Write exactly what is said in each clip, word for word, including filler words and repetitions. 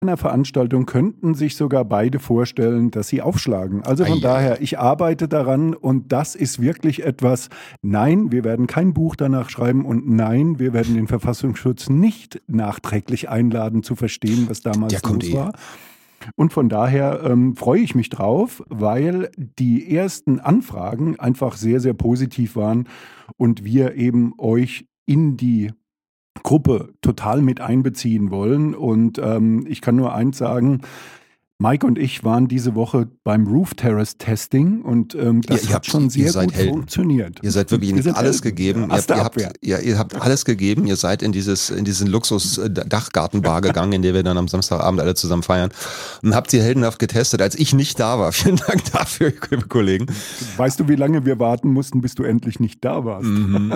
einer Veranstaltung könnten sich sogar beide vorstellen, dass sie aufschlagen. Also von Ei, daher, ich arbeite daran und das ist wirklich etwas, nein, wir werden kein Buch danach schreiben und nein, wir werden den Verfassungsschutz nicht nachträglich einladen zu verstehen, was damals Der kommt los eh. war. Und von daher ähm, freue ich mich drauf, weil die ersten Anfragen einfach sehr, sehr positiv waren und wir eben euch in die Gruppe total mit einbeziehen wollen. Und ähm, ich kann nur eins sagen, Mike und ich waren diese Woche beim Roof Terrace Testing und ähm, das Ihr- ihr hat habt- schon ihr sehr seid gut Helden. funktioniert. Ihr seid wirklich Wir sind alles Helden. gegeben. Ihr habt, Erste ihr, habt, Abwehr. ja, ihr habt alles gegeben. Ihr seid in dieses in diesen Luxus-Dachgartenbar gegangen, in der wir dann am Samstagabend alle zusammen feiern und habt sie heldenhaft getestet, als ich nicht da war. Vielen Dank dafür, liebe Kollegen. Weißt du, wie lange wir warten mussten, bis du endlich nicht da warst? Mhm.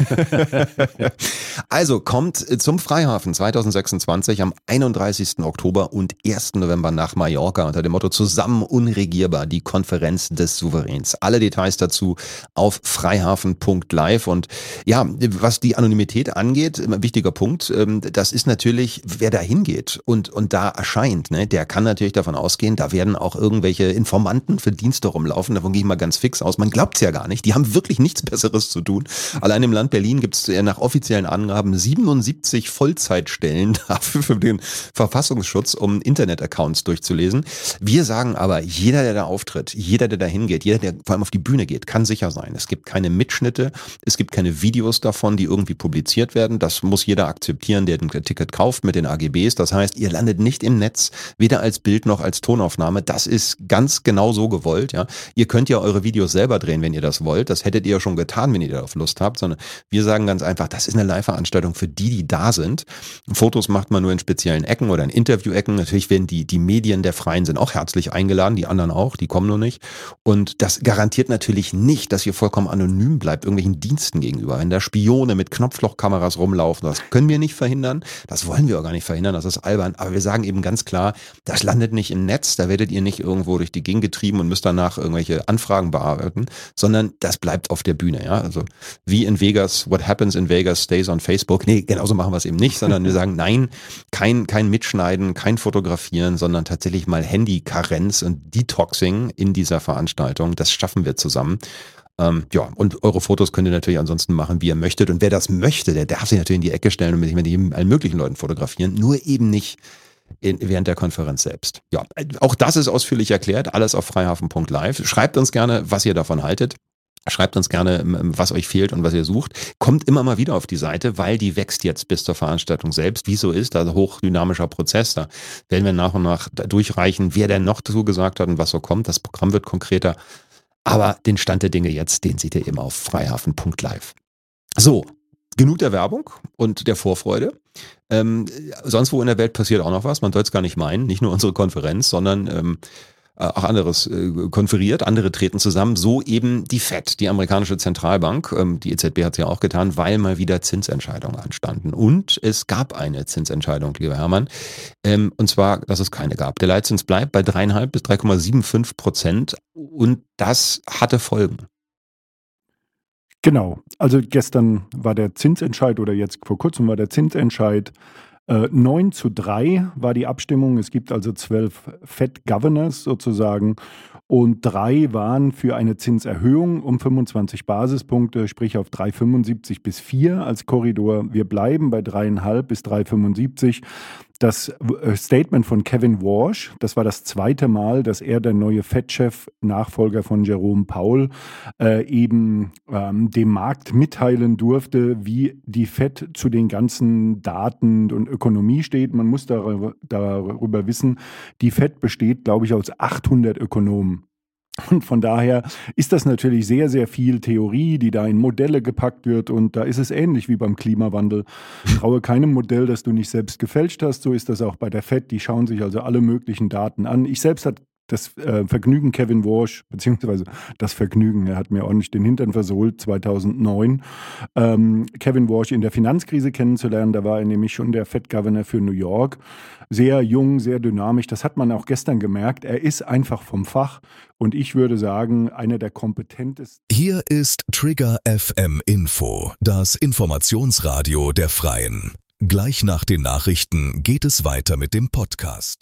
Also kommt zum Freihafen zwanzig sechsundzwanzig am einunddreißigsten Oktober und ersten November nach Mallorca unter dem Motto Zusammen unregierbar, die Konferenz des Souveräns. Alle Details dazu auf freihafen punkt live. Und ja, was die Anonymität angeht, ein wichtiger Punkt, das ist natürlich, wer da hingeht und, und da erscheint, ne, der kann natürlich davon ausgehen, da werden auch irgendwelche Informanten für Dienste rumlaufen. Davon gehe ich mal ganz fix aus. Man glaubt es ja gar nicht. Die haben wirklich nichts Besseres zu tun. Allein im Land Berlin gibt es nach offiziellen Angaben siebenundsiebzig Vollzeitstellen dafür für den Verfassungsschutz, um Internet-Accounts durchzulesen. Wir sagen aber, jeder, der da auftritt, jeder, der da hingeht, jeder, der vor allem auf die Bühne geht, kann sicher sein. Es gibt keine Mitschnitte, es gibt keine Videos davon, die irgendwie publiziert werden. Das muss jeder akzeptieren, der ein Ticket kauft mit den A G Bs. Das heißt, ihr landet nicht im Netz, weder als Bild noch als Tonaufnahme. Das ist ganz genau so gewollt. Ja. Ihr könnt ja eure Videos selber drehen, wenn ihr das wollt. Das hättet ihr ja schon getan, wenn ihr darauf Lust habt. Sondern wir sagen ganz einfach, das ist eine Live-Veranstaltung für die, die da sind. Fotos macht man nur in speziellen Ecken oder in Interview-Ecken. Natürlich werden die, die Medien der Freien sind auch herzlich eingeladen, die anderen auch, die kommen nur nicht. Und das garantiert natürlich nicht, dass ihr vollkommen anonym bleibt, irgendwelchen Diensten gegenüber. Wenn da Spione mit Knopflochkameras rumlaufen, das können wir nicht verhindern, das wollen wir auch gar nicht verhindern, das ist albern. Aber wir sagen eben ganz klar, das landet nicht im Netz, da werdet ihr nicht irgendwo durch die Gegend getrieben und müsst danach irgendwelche Anfragen bearbeiten, sondern das bleibt auf der Bühne. Ja? Also wie in Vegas, what happens in Vegas stays on Facebook. Nee, genauso machen wir es eben nicht, sondern wir sagen, nein, kein, kein Mitschneiden, kein Fotografieren, sondern tatsächlich mal Handy-Karenz und Detoxing in dieser Veranstaltung. Das schaffen wir zusammen. Ähm, ja, und eure Fotos könnt ihr natürlich ansonsten machen, wie ihr möchtet. Und wer das möchte, der darf sich natürlich in die Ecke stellen und mit allen möglichen Leuten fotografieren, nur eben nicht in, während der Konferenz selbst. Ja, auch das ist ausführlich erklärt, alles auf freihafen punkt live. Schreibt uns gerne, was ihr davon haltet. Schreibt uns gerne, was euch fehlt und was ihr sucht. Kommt immer mal wieder auf die Seite, weil die wächst jetzt bis zur Veranstaltung selbst. Wie so ist, also hochdynamischer Prozess. Da werden wir nach und nach durchreichen, wer denn noch dazu gesagt hat und was so kommt. Das Programm wird konkreter. Aber den Stand der Dinge jetzt, den seht ihr eben auf freihafen punkt live. So, genug der Werbung und der Vorfreude. Ähm, sonst wo in der Welt passiert auch noch was. Man soll es gar nicht meinen. Nicht nur unsere Konferenz, sondern ähm, auch anderes äh, konferiert, andere treten zusammen, so eben die Fed, die amerikanische Zentralbank, ähm, die E Z B hat es ja auch getan, weil mal wieder Zinsentscheidungen anstanden. Und es gab eine Zinsentscheidung, lieber Hermann, ähm, und zwar, dass es keine gab. Der Leitzins bleibt bei drei Komma fünf bis drei Komma fünfundsiebzig Prozent und das hatte Folgen. Genau, also gestern war der Zinsentscheid oder jetzt vor kurzem war der Zinsentscheid. Äh, neun zu drei war die Abstimmung. Es gibt also zwölf Fed Governors sozusagen und drei waren für eine Zinserhöhung um fünfundzwanzig Basispunkte, sprich auf drei Komma fünfundsiebzig bis vier als Korridor. Wir bleiben bei drei Komma fünf bis drei Komma fünfundsiebzig. Das Statement von Kevin Warsh, das war das zweite Mal, dass er, der neue Fed-Chef, Nachfolger von Jerome Powell, äh, eben ähm, dem Markt mitteilen durfte, wie die Fed zu den ganzen Daten und Ökonomie steht. Man muss darüber, darüber wissen, die Fed besteht, glaube ich, aus achthundert Ökonomen. Und von daher ist das natürlich sehr, sehr viel Theorie, die da in Modelle gepackt wird. Und da ist es ähnlich wie beim Klimawandel. Traue keinem Modell, das du nicht selbst gefälscht hast. So ist das auch bei der Fed. Die schauen sich also alle möglichen Daten an. Ich selbst hatte das äh, Vergnügen, Kevin Warsh, beziehungsweise das Vergnügen, er hat mir ordentlich den Hintern versohlt, zweitausendneun, ähm, Kevin Warsh in der Finanzkrise kennenzulernen. Da war er nämlich schon der Fed-Governor für New York. Sehr jung, sehr dynamisch. Das hat man auch gestern gemerkt. Er ist einfach vom Fach und ich würde sagen, einer der kompetentesten. Hier ist Trigger F M Info, das Informationsradio der Freien. Gleich nach den Nachrichten geht es weiter mit dem Podcast.